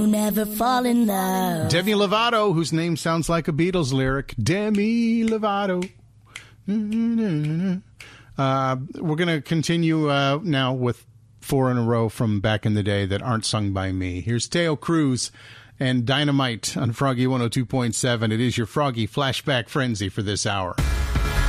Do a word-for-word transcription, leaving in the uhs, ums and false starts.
Never fall in love. Demi Lovato, whose name sounds like a Beatles lyric. Demi Lovato. Uh, we're going to continue uh, now with four in a row from back in the day that aren't sung by me. Here's Teo Cruz and Dynamite on Froggy one oh two point seven. It is your Froggy Flashback Frenzy for this hour.